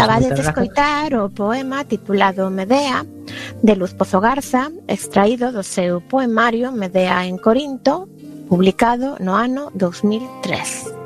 Acabades moitas de grazas. escoitar o poema titulado Medea, de Luz Pozo Garza, extraído do seu poemario Medea en Corinto, publicado no ano 2003.